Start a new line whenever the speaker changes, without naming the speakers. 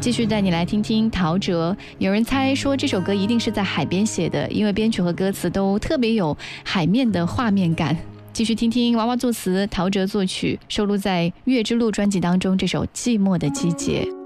继续带你来听听陶喆。有人猜说这首歌一定是在海边写的，因为编曲和歌词都特别有海面的画面感。继续听听娃娃作词，陶喆作曲，收录在《月之路》专辑当中这首《寂寞的季节》。